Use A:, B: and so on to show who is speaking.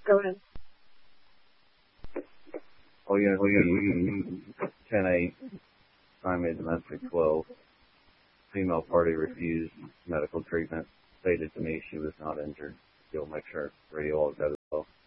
A: Go ahead.
B: Oh, yeah, 10-8, primary domestic 12. Female party refused medical treatment. Stated to me she was not injured. You'll make sure radio all got as well.